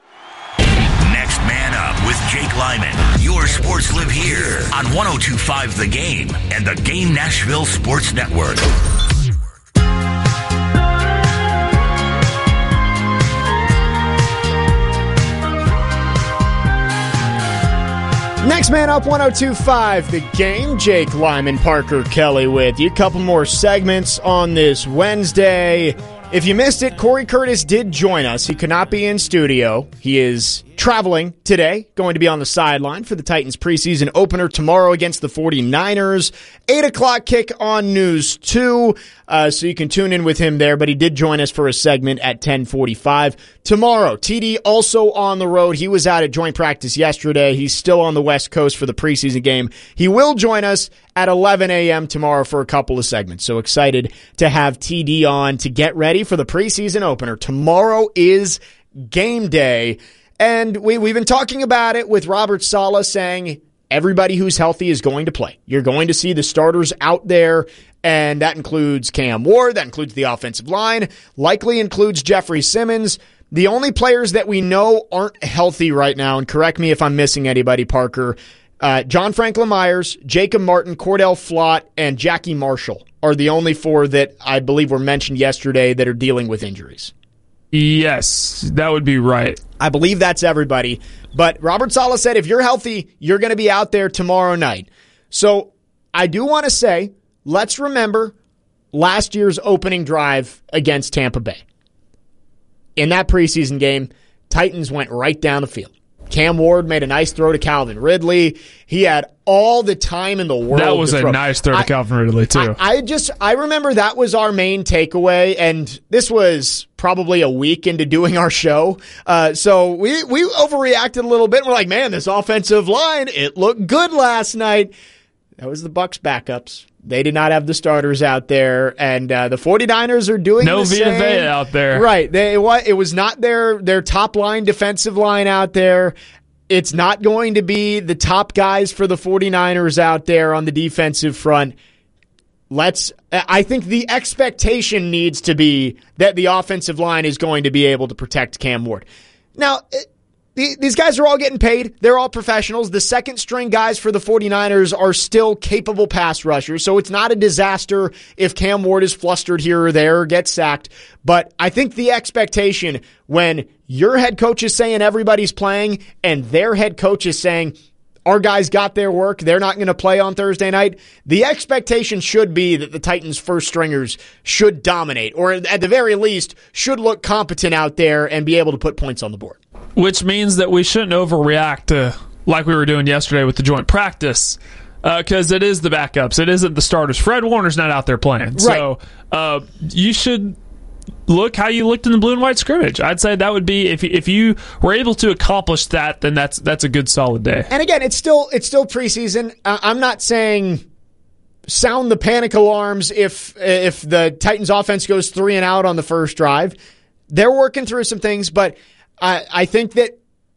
Next Man Up with Jake Lyman. Your sports live here on one oh two point five The Game and the Game Nashville Sports Network. Next Man Up, one oh two point five The Game. Jake Lyman, Parker Kelly with you. Couple more segments on this Wednesday. If you missed it, Corey Curtis did join us. He could not be in studio. He is traveling today, going to be on the sideline for the Titans preseason opener tomorrow against the forty-niners. eight o'clock kick on News two, uh, so you can tune in with him there, but he did join us for a segment at ten forty-five. Tomorrow, T D also on the road. He was out at joint practice yesterday. He's still on the West Coast for the preseason game. He will join us at eleven a.m. tomorrow for a couple of segments. So excited to have T D on to get ready for the preseason opener. Tomorrow is game day. And we, we've been talking about it with Robert Saleh saying everybody who's healthy is going to play. You're going to see the starters out there, and that includes Cam Ward, that includes the offensive line, likely includes Jeffrey Simmons. The only players that we know aren't healthy right now, and correct me if I'm missing anybody, Parker, uh, John Franklin Myers, Jacob Martin, Cordell Flott, and Jackie Marshall are the only four that I believe were mentioned yesterday that are dealing with injuries. Yes, that would be right. I believe that's everybody. But Robert Saleh said if you're healthy, you're going to be out there tomorrow night. So I do want to say, let's remember last year's opening drive against Tampa Bay. In that preseason game, Titans went right down the field. Cam Ward made a nice throw to Calvin Ridley. He had all the time in the world. That was to a throw. nice throw to I, Calvin Ridley, too. I, I just, I remember that was our main takeaway, and this was probably a week into doing our show. Uh, so we, we overreacted a little bit. We're like, man, this offensive line, it looked good last night. That was the Bucs backups. They did not have the starters out there, and uh, the forty-niners are doing no the same. Vita Vea out there. Right. They, it was not their, their top line defensive line out there. It's not going to be the top guys for the forty-niners out there on the defensive front. Let's. I think the expectation needs to be that the offensive line is going to be able to protect Cam Ward. Now, these guys are all getting paid. They're all professionals. The second string guys for the forty-niners are still capable pass rushers, so it's not a disaster if Cam Ward is flustered here or there or gets sacked. But I think the expectation when your head coach is saying everybody's playing and their head coach is saying, our guys got their work. They're not going to play on Thursday night. The expectation should be that the Titans' first stringers should dominate, or at the very least, should look competent out there and be able to put points on the board. Which means that we shouldn't overreact to like we were doing yesterday with the joint practice, because uh, it is the backups. It isn't the starters. Fred Warner's not out there playing. Right. So uh, you should look how you looked in the blue and white scrimmage. I'd say that would be, if if you were able to accomplish that, then that's that's a good solid day. And again, it's still it's still preseason. Uh, I'm not saying sound the panic alarms if if the Titans offense goes three and out on the first drive. They're working through some things, but I, I think that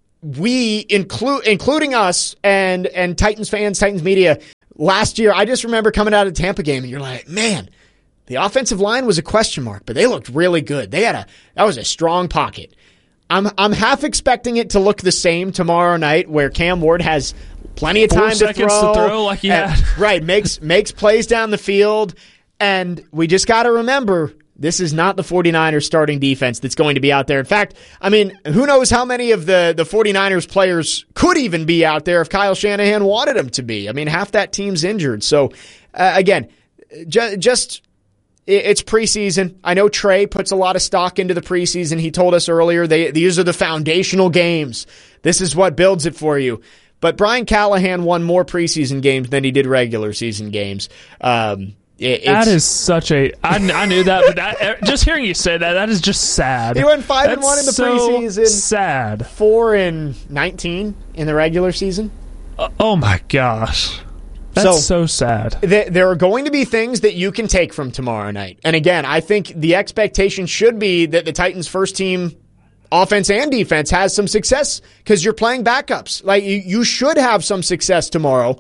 we, include including us and and Titans fans, Titans media, last year, I just remember coming out of the Tampa game and you're like, man, the offensive line was a question mark, but they looked really good. They had a that was a strong pocket. I'm I'm half expecting it to look the same tomorrow night, where Cam Ward has plenty of time Four to seconds throw, to throw like he and, had. right, makes makes plays down the field, and we just got to remember, this is not the 49ers starting defense that's going to be out there. In fact, I mean, who knows how many of the, the 49ers players could even be out there if Kyle Shanahan wanted them to be. I mean, half that team's injured. So, uh, again, ju- just it's preseason. I know Trey puts a lot of stock into the preseason. He told us earlier, they these are the foundational games. This is what builds it for you. But Brian Callahan won more preseason games than he did regular season games. Um It, that is such a I, I knew that, but that, just hearing you say that, that is just sad. He went five That's and one in the so preseason. Sad. Four and nineteen in the regular season. Uh, oh my gosh, that's so, so sad. Th- there are going to be things that you can take from tomorrow night, and again, I think the expectation should be that the Titans' first team offense and defense has some success, because you're playing backups. Like you, you should have some success tomorrow,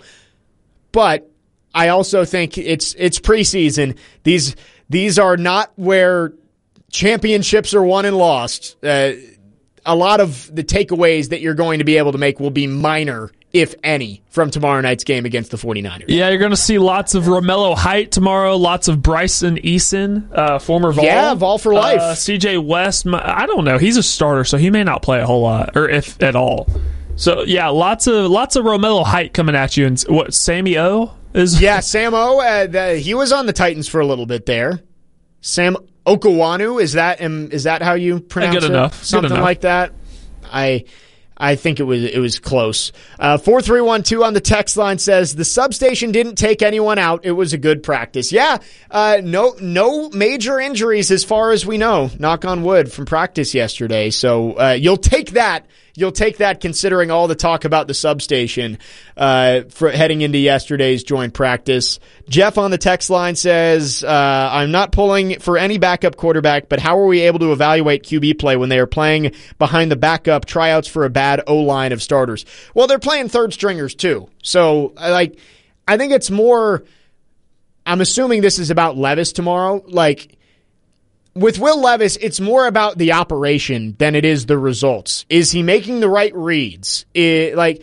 but I also think it's it's preseason. These these are not where championships are won and lost. Uh, a lot of the takeaways that you're going to be able to make will be minor, if any, from tomorrow night's game against the 49ers. Yeah, you're going to see lots of Romello Height tomorrow, lots of Bryson Eason, uh, former Vol. Yeah, Vol for life. Uh, C J West, I don't know. He's a starter, so he may not play a whole lot, or if at all. So, yeah, lots of lots of Romello Height coming at you. And what, Sammy O? Is yeah, Sam O. Uh, the, he was on the Titans for a little bit there. Sam Okawanu, is that um, is that how you pronounce good it? Enough. Something good enough. like that. I I think it was it was close. Uh, four three one two on the text line says the substation didn't take anyone out. It was a good practice. Yeah, uh, no no major injuries as far as we know. Knock on wood from practice yesterday. So uh, you'll take that. You'll take that, considering all the talk about the substation uh, for heading into yesterday's joint practice. Jeff on the text line says, uh, I'm not pulling for any backup quarterback, but how are we able to evaluate Q B play when they are playing behind the backup tryouts for a bad O-line of starters? Well, they're playing third stringers too. So, like, I think it's more, I'm assuming this is about Levis tomorrow. Like, with Will Levis, it's more about the operation than it is the results. Is he making the right reads? It, like,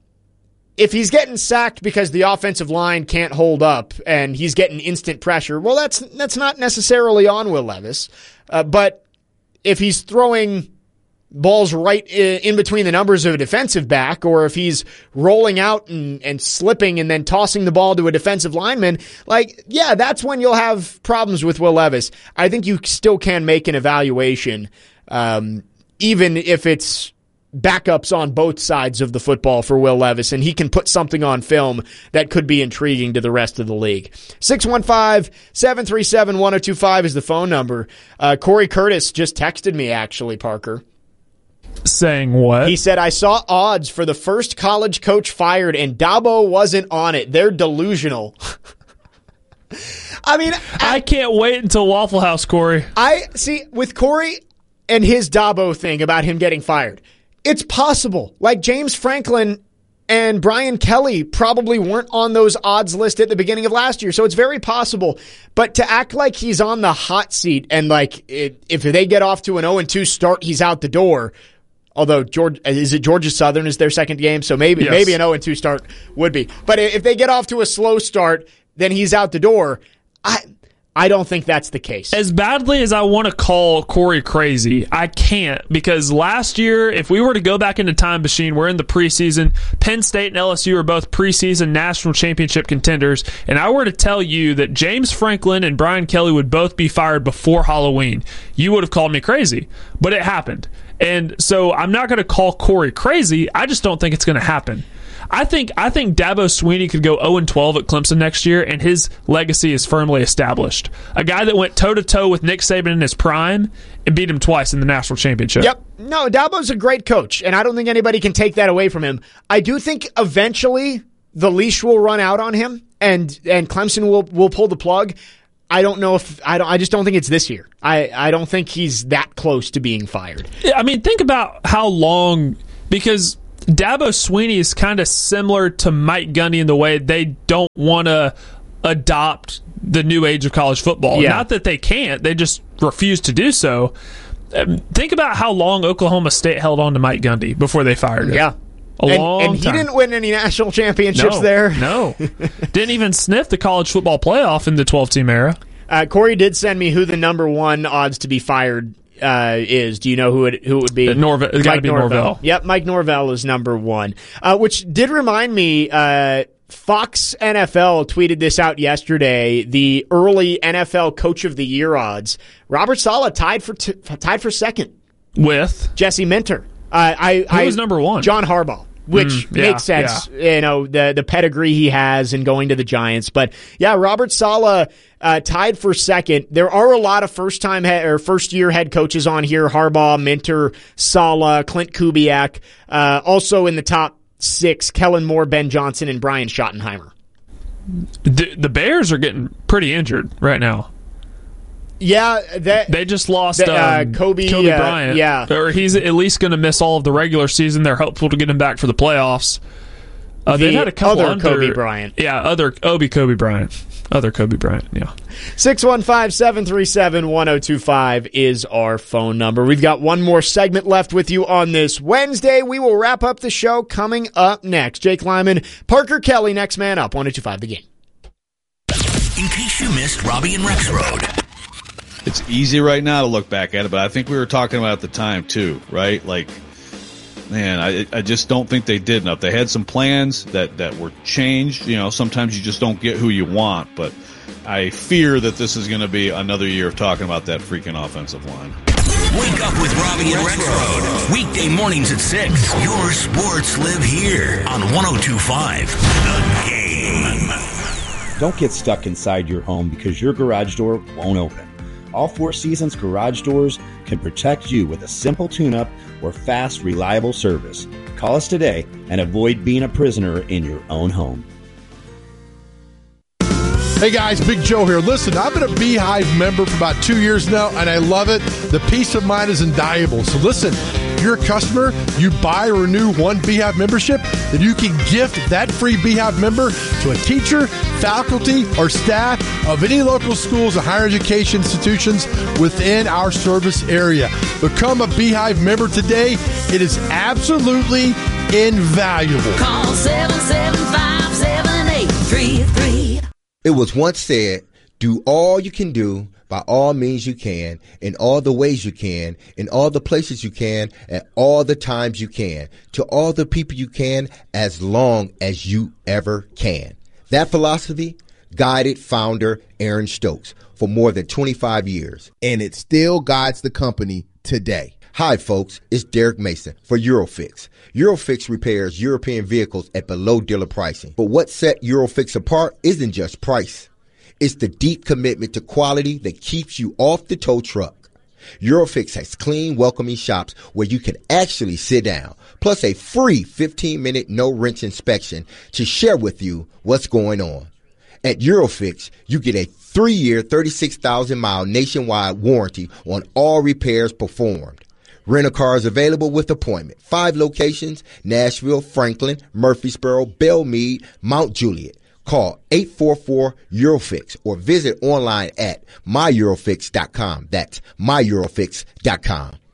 if he's getting sacked because the offensive line can't hold up and he's getting instant pressure, well, that's that's not necessarily on Will Levis. Uh, but if he's throwing balls right in between the numbers of a defensive back, or if he's rolling out and, and slipping and then tossing the ball to a defensive lineman, like, yeah, that's when you'll have problems with Will Levis. I think you still can make an evaluation, um, even if it's backups on both sides of the football for Will Levis, and he can put something on film that could be intriguing to the rest of the league. six one five, seven three seven, one oh two five is the phone number. Uh, Corey Curtis just texted me, actually, Parker. Saying what? He said, I saw odds for the first college coach fired and Dabo wasn't on it. They're delusional. I mean, I, I can't wait until Waffle House, Corey. I see with Corey and his Dabo thing about him getting fired. It's possible. Like James Franklin and Brian Kelly probably weren't on those odds list at the beginning of last year. So it's very possible. But to act like he's on the hot seat and like it, if they get off to an oh and two start, he's out the door. Although, George, is it Georgia Southern is their second game? So maybe yes. maybe an oh and two start would be. But if they get off to a slow start, then he's out the door. I I don't think that's the case. As badly as I want to call Corey crazy, I can't, because last year, if we were to go back into time machine, we're in the preseason. Penn State and L S U are both preseason national championship contenders, and I were to tell you that James Franklin and Brian Kelly would both be fired before Halloween, you would have called me crazy. But it happened. And so I'm not going to call Corey crazy. I just don't think it's going to happen. I think I think Dabo Swinney could go oh and twelve at Clemson next year, and his legacy is firmly established. A guy that went toe-to-toe with Nick Saban in his prime and beat him twice in the national championship. Yep. No, Dabo's a great coach, and I don't think anybody can take that away from him. I do think eventually the leash will run out on him, and and Clemson will will pull the plug. I don't know if I don't. I just don't think it's this year. I, I don't think he's that close to being fired. Yeah, I mean, think about how long, because Dabo Swinney is kind of similar to Mike Gundy in the way they don't want to adopt the new age of college football. Yeah. Not that they can't, they just refuse to do so. Um, think about how long Oklahoma State held on to Mike Gundy before they fired him. Yeah. A and, long and he time. didn't win any national championships no, there. No. Didn't even sniff the college football playoff in the twelve-team era. Uh, Corey did send me who the number one odds to be fired uh, is. Do you know who it who it would be? Uh, Norvell. It's got to be Norvell. Norvell. Yep, Mike Norvell is number one. Uh, which did remind me, uh, Fox N F L tweeted this out yesterday. The early N F L Coach of the Year odds. Robert Saleh tied for t- tied for second with Jesse Minter. Uh, I, who I, was number one? John Harbaugh. Which mm, yeah, makes sense, yeah. you know, the the pedigree he has in going to the Giants. But yeah, Robert Saleh uh, tied for second. There are a lot of first time he- or first year head coaches on here: Harbaugh, Minter, Saleh, Clint Kubiak. Uh, also in the top six: Kellen Moore, Ben Johnson, and Brian Schottenheimer. The, the Bears are getting pretty injured right now. Yeah, that, they just lost the, uh, um, Kobe, Kobe uh, Bryant. Yeah, or he's at least going to miss all of the regular season. They're hopeful to get him back for the playoffs. Uh, the they've had a couple other under, Kobe Bryant. Yeah, other Obi Kobe Bryant. Other Kobe Bryant, yeah. six one five, seven three seven, one zero two five is our phone number. We've got one more segment left with you on this Wednesday. We will wrap up the show coming up next. Jake Lyman, Parker Kelly, next man up, one zero two five The Game. In case you missed Robbie and Rex Road. It's easy right now to look back at it, but I think we were talking about it at the time too, right? Like, man, I I just don't think they did enough. They had some plans that, that were changed. You know, sometimes you just don't get who you want, but I fear that this is going to be another year of talking about that freaking offensive line. Wake up with Robbie and Rex Road. Weekday mornings at six. Your sports live here on one oh two point five The Game. Don't get stuck inside your home because your garage door won't open. All Four Seasons garage doors can protect you with a simple tune-up or fast, reliable service. Call us today and avoid being a prisoner in your own home. Hey guys, Big Joe here. Listen, I've been a Beehive member for about two years now, and I love it. The peace of mind is invaluable. So listen, if you're a customer, you buy or renew one Beehive membership, then you can gift that free Beehive member to a teacher, faculty, or staff of any local schools and higher education institutions within our service area. Become a Beehive member today. It is absolutely invaluable. Call seven seven five, seven eight three three. It was once said, do all you can do by all means you can, in all the ways you can, in all the places you can, at all the times you can, to all the people you can, as long as you ever can. That philosophy guided founder Aaron Stokes for more than twenty-five years, and it still guides the company today. Hi, folks. It's Derek Mason for Eurofix. Eurofix repairs European vehicles at below dealer pricing. But what set Eurofix apart isn't just price. It's the deep commitment to quality that keeps you off the tow truck. Eurofix has clean, welcoming shops where you can actually sit down, plus a free fifteen-minute no-wrench inspection to share with you what's going on. At Eurofix, you get a three-year, thirty-six thousand mile nationwide warranty on all repairs performed. Rent-a-car is available with appointment. Five locations: Nashville, Franklin, Murfreesboro, Belmead, Mount Juliet. Call eight four four, Eurofix or visit online at my eurofix dot com. That's my eurofix dot com.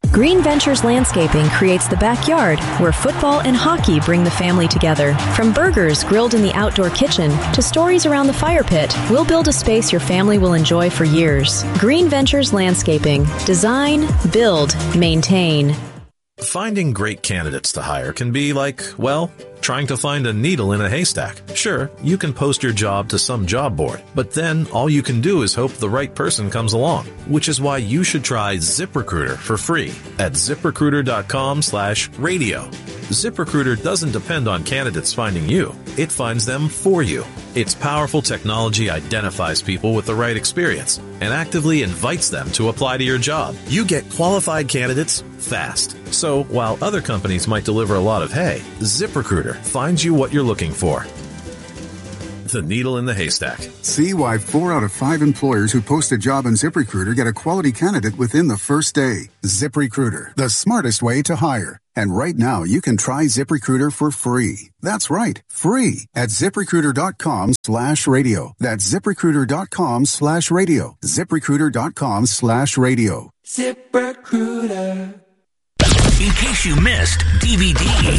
Green Ventures Landscaping creates the backyard where football and hockey bring the family together. From burgers grilled in the outdoor kitchen to stories around the fire pit, we'll build a space your family will enjoy for years. Green Ventures Landscaping. Design, build, maintain. Finding great candidates to hire can be like, well, trying to find a needle in a haystack. Sure, you can post your job to some job board, but then all you can do is hope the right person comes along, which is why you should try ZipRecruiter for free at ZipRecruiter.com slash radio. ZipRecruiter doesn't depend on candidates finding you. It finds them for you. Its powerful technology identifies people with the right experience and actively invites them to apply to your job. You get qualified candidates fast. So while other companies might deliver a lot of hay, ZipRecruiter finds you what you're looking for. The needle in the haystack. See why four out of five employers who post a job on ZipRecruiter get a quality candidate within the first day. ZipRecruiter, the smartest way to hire. And right now, you can try ZipRecruiter for free. That's right, free at ZipRecruiter.com slash radio. That's ZipRecruiter.com slash radio. ZipRecruiter.com slash radio. ZipRecruiter. In case you missed D V D.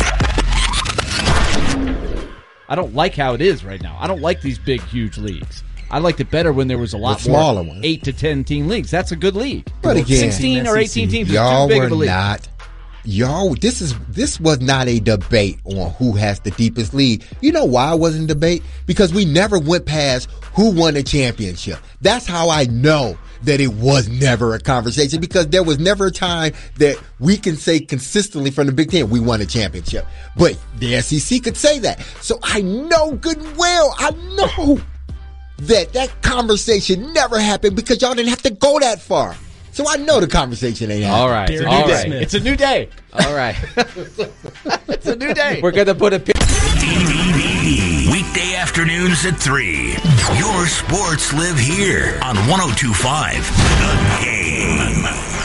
I don't like how it is right now. I don't like these big, huge leagues. I liked it better when there was a lot The more smaller ones. eight to ten team leagues. That's a good league. But again, sixteen or eighteen teams is y'all too big were of a league. not. Y'all, this is this was not a debate on who has the deepest lead. You know why it wasn't a debate? Because we never went past who won the championship. That's how I know that it was never a conversation, because there was never a time that we can say consistently from the Big Ten, we won a championship. But the S E C could say that. So I know good and well, I know that that conversation never happened because y'all didn't have to go that far. So I know the conversation ain't happening. All right. It's a new All day. right. It's a new day. All right. It's a new day. We're going to put a pin. Weekday afternoons at three. Your sports live here on one oh two point five The Game.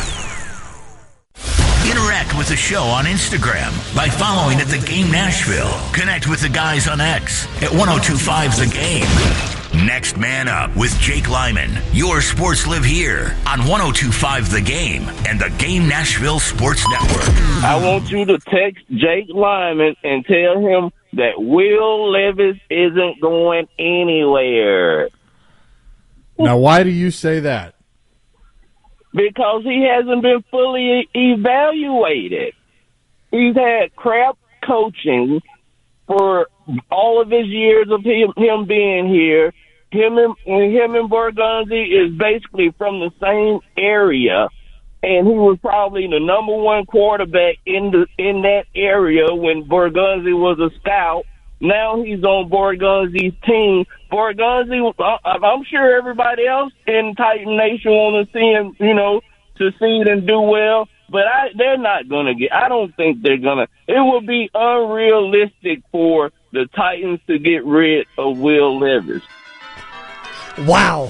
Interact with the show on Instagram by following at The Game Nashville. Connect with the guys on X at one oh two point five The Game. Next Man Up with Jake Lyman. Your sports live here on one oh two point five The Game and the Game Nashville Sports Network. I want you to text Jake Lyman and tell him that Will Levis isn't going anywhere. Now, why do you say that? Because he hasn't been fully evaluated. He's had crap coaching for all of his years of him, him being here. Him and him and Borgonzi is basically from the same area, and he was probably the number one quarterback in the in that area when Borgonzi was a scout. Now he's on Borgonzi's team. Borgonzi, I'm sure everybody else in Titan Nation want to see him, you know, succeed and do well. But I, they're not going to get, I don't think they're going to, it would be unrealistic for the Titans to get rid of Will Levis. Wow.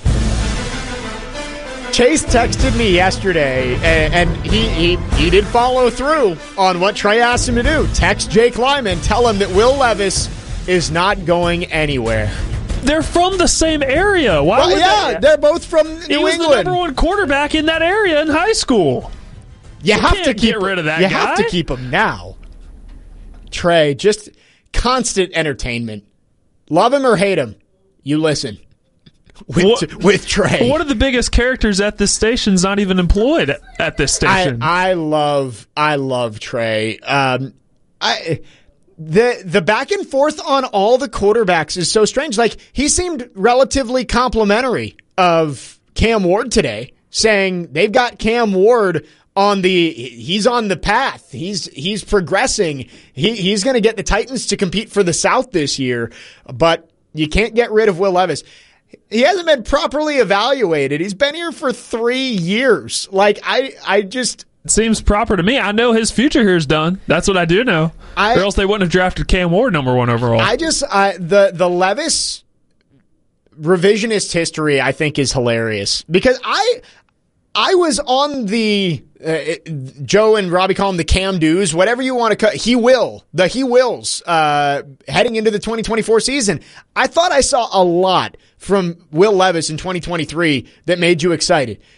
Chase texted me yesterday, and, and he, he he did follow through on what Trey asked him to do. Text Jake Lyman, tell him that Will Levis is not going anywhere. They're from the same area. Why Well, would yeah, they? they're both from New He was England. the number one quarterback in that area in high school. You You have can't to keep get rid of that You guy. have to keep him now. Trey, just constant entertainment. Love him or hate him, you listen. With, What- with Trey. One of the biggest characters at this station's not even employed at, at this station. I, I love I love Trey. Um, I the the back and forth on all the quarterbacks is so strange. Like, he seemed relatively complimentary of Cam Ward today, saying they've got Cam Ward on the he's on the path. He's he's progressing. He he's going to get the Titans to compete for the South this year, but you can't get rid of Will Levis. He hasn't been properly evaluated. He's been here for three years. Like, I, I just... It seems proper to me. I know his future here is done. That's what I do know. I, or else they wouldn't have drafted Cam Ward number one overall. I just... I, the, the Levis revisionist history, I think, is hilarious. Because I... I was on the... Uh, Joe and Robbie call him the Cam Doos, whatever you want to cut. He will. The he wills uh, heading into the twenty twenty-four season. I thought I saw a lot from Will Levis in twenty twenty-three that made you excited.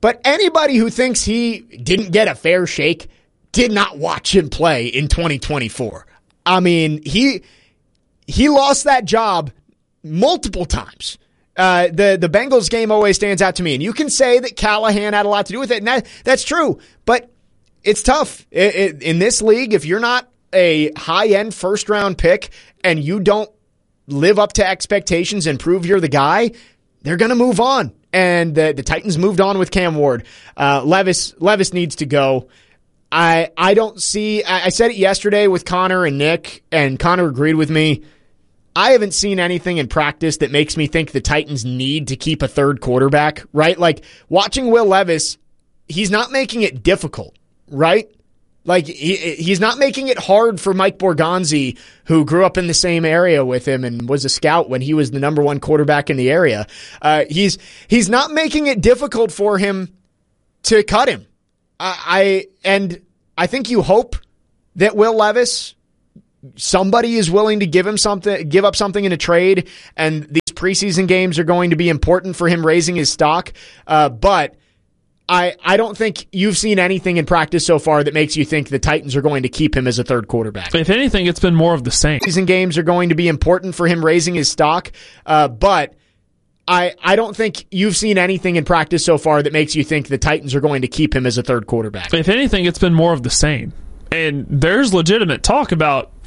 But anybody who thinks he didn't get a fair shake did not watch him play in twenty twenty-four. I mean, he he lost that job multiple times. Uh, the, the Bengals game always stands out to me. And you can say that Callahan had a lot to do with it, and that, that's true. But it's tough. It, it, in this league, if you're not a high-end first-round pick and you don't live up to expectations and prove you're the guy, they're going to move on. And the, the Titans moved on with Cam Ward. Uh, Levis Levis needs to go. I I don't see. I, I said it yesterday with Connor and Nick, and Connor agreed with me. I haven't seen anything in practice that makes me think the Titans need to keep a third quarterback, right? Like, watching Will Levis, he's not making it difficult, right? Like, he, he's not making it hard for Mike Borgonzi, who grew up in the same area with him and was a scout when he was the number one quarterback in the area. Uh, he's he's not making it difficult for him to cut him. I, I and I think you hope that Will Levis, somebody is willing to give him something, give up something in a trade, and these preseason games are going to be important for him raising his stock. Uh, but I, I don't think you've seen anything in practice so far that makes you think the Titans are going to keep him as a third quarterback. If anything, it's been more of the same. Season games are going to be important for him raising his stock, uh, but I, I don't think you've seen anything in practice so far that makes you think the Titans are going to keep him as a third quarterback. If anything, it's been more of the same. And there's legitimate talk about